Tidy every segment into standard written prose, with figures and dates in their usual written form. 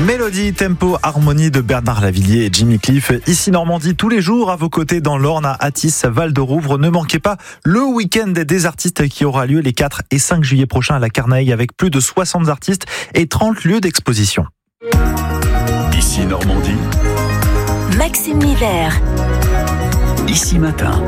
Mélodie, tempo, harmonie de Bernard Lavilliers et Jimmy Cliff. Ici Normandie, tous les jours à vos côtés dans l'Orne, à Athis, Val-de-Rouvre. Ne manquez pas le week-end des artistes qui aura lieu les 4 et 5 juillet prochains à la Carnaï avec plus de 60 artistes et 30 lieux d'exposition. Ici Normandie, Maxime Miller. Ici Matin.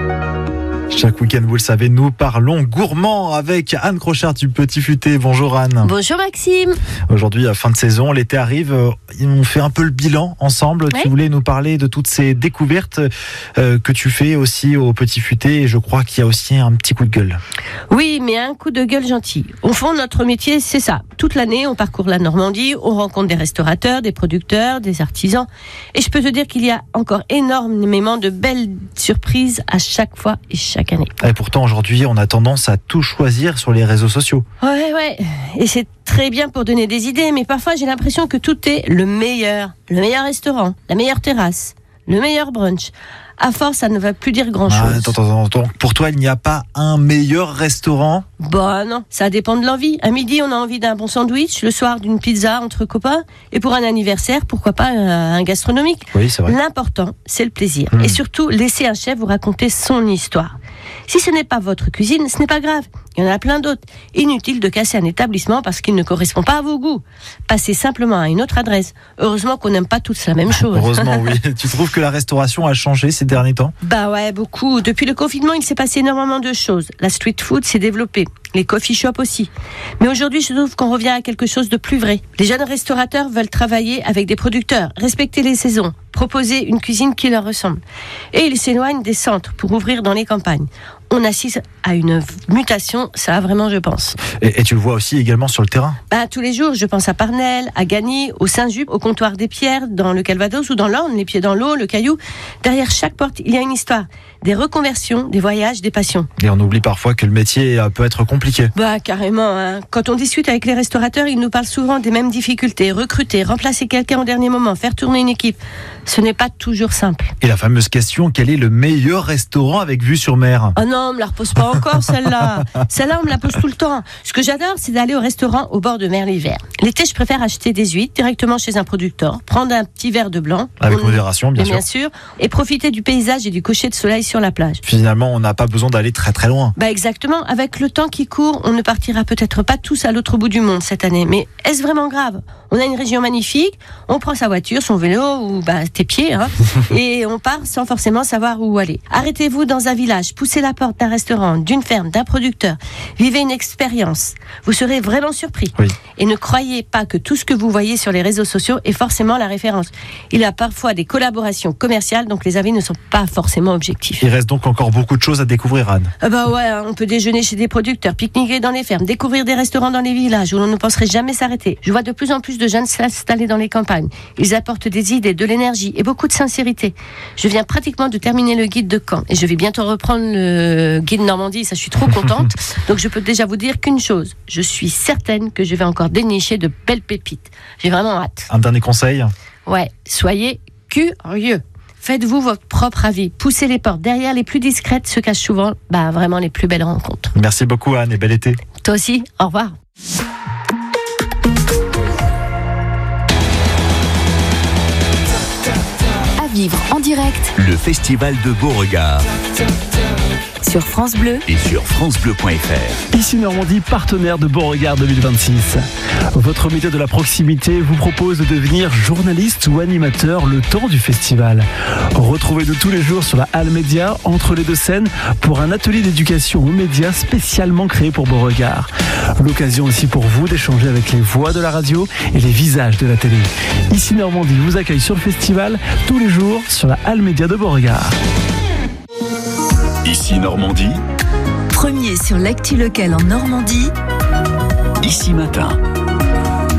Chaque week-end, vous le savez, nous parlons gourmand avec Anne Crochard du Petit Futé. Bonjour Anne. Bonjour Maxime. Aujourd'hui, fin de saison, l'été arrive. On fait un peu le bilan ensemble. Oui. Tu voulais nous parler de toutes ces découvertes que tu fais aussi au Petit Futé. Et je crois qu'il y a aussi un petit coup de gueule. Oui, mais un coup de gueule gentil. Au fond, notre métier, c'est ça. Toute l'année, on parcourt la Normandie, on rencontre des restaurateurs, des producteurs, des artisans. Et je peux te dire qu'il y a encore énormément de belles surprises à chaque fois et chaque année. Et pourtant, aujourd'hui, on a tendance à tout choisir sur les réseaux sociaux. Ouais. Et c'est très bien pour donner des idées, mais parfois j'ai l'impression que tout est le meilleur restaurant, la meilleure terrasse, le meilleur brunch. À force, ça ne va plus dire grand-chose. Attends. Pour toi, il n'y a pas un meilleur restaurant ? Bah non, ça dépend de l'envie. À midi, on a envie d'un bon sandwich, le soir d'une pizza entre copains, et pour un anniversaire, pourquoi pas un gastronomique. Oui, c'est vrai. L'important, c'est le plaisir. Et surtout, laissez un chef vous raconter son histoire. Si ce n'est pas votre cuisine, ce n'est pas grave. Il y en a plein d'autres. Inutile de casser un établissement parce qu'il ne correspond pas à vos goûts. Passez simplement à une autre adresse. Heureusement qu'on n'aime pas tous la même chose. Heureusement, oui. Tu trouves que la restauration a changé ces derniers temps ? Bah ouais, beaucoup. Depuis le confinement, il s'est passé énormément de choses. La street food s'est développée. Les coffee shops aussi. Mais aujourd'hui, je trouve qu'on revient à quelque chose de plus vrai. Les jeunes restaurateurs veulent travailler avec des producteurs, respecter les saisons, proposer une cuisine qui leur ressemble. Et ils s'éloignent des centres pour ouvrir dans les campagnes. On assiste à une mutation, ça vraiment, je pense. Et tu le vois aussi également sur le terrain ? Bah, tous les jours, je pense à Parnell, à Gagny, au Saint-Just, au comptoir des Pierres, dans le Calvados ou dans l'Orne, les pieds dans l'eau, le caillou. Derrière chaque porte, il y a une histoire. Des reconversions, des voyages, des passions. Et on oublie parfois que le métier peut être compliqué. Bah, carrément, hein. Quand on discute avec les restaurateurs, ils nous parlent souvent des mêmes difficultés. Recruter, remplacer quelqu'un au dernier moment, faire tourner une équipe. Ce n'est pas toujours simple. Et la fameuse question, quel est le meilleur restaurant avec vue sur mer ? Oh non, on me la repose pas encore celle-là. Celle-là, on me la pose tout le temps. Ce que j'adore, c'est d'aller au restaurant au bord de mer l'hiver. L'été, je préfère acheter des huîtres directement chez un producteur, prendre un petit verre de blanc. Avec modération, bien sûr. Et profiter du paysage et du coucher de soleil sur la plage. Finalement, on n'a pas besoin d'aller très très loin. Bah exactement. Avec le temps qui court, on ne partira peut-être pas tous à l'autre bout du monde cette année. Mais est-ce vraiment grave ? On a une région magnifique, on prend sa voiture, son vélo ou tes pieds, hein, et on part sans forcément savoir où aller. Arrêtez-vous dans un village, poussez la porte d'un restaurant, d'une ferme, d'un producteur. Vivez une expérience. Vous serez vraiment surpris. Oui. Et ne croyez pas que tout ce que vous voyez sur les réseaux sociaux est forcément la référence. Il y a parfois des collaborations commerciales, donc les avis ne sont pas forcément objectifs. Il reste donc encore beaucoup de choses à découvrir, Anne. Bah ouais, on peut déjeuner chez des producteurs, pique-niquer dans les fermes, découvrir des restaurants dans les villages où l'on ne penserait jamais s'arrêter. Je vois de plus en plus de jeunes s'installer dans les campagnes. Ils apportent des idées, de l'énergie et beaucoup de sincérité. Je viens pratiquement de terminer le guide de Caen et je vais bientôt reprendre le guide Normandie, ça je suis trop contente. Donc je peux déjà vous dire qu'une chose, je suis certaine que je vais encore dénicher de belles pépites. J'ai vraiment hâte. Un dernier conseil ? Ouais, soyez curieux. Faites-vous votre propre avis. Poussez les portes. Derrière les plus discrètes se cachent souvent vraiment les plus belles rencontres. Merci beaucoup Anne et bel été. Toi aussi, au revoir. À vivre en direct Le Festival de Beauregard sur France Bleu. et sur francebleu.fr. Ici Normandie, partenaire de Beauregard 2026. Votre média de la proximité vous propose de devenir journaliste ou animateur le temps du festival. Retrouvez-nous tous les jours sur la Halle Média, entre les deux scènes, pour un atelier d'éducation aux médias spécialement créé pour Beauregard. L'occasion aussi pour vous d'échanger avec les voix de la radio et les visages de la télé. Ici Normandie vous accueille sur le festival tous les jours sur la Halle Média de Beauregard. Ici Normandie, Premier sur l'actu locale en Normandie. Ici Matin.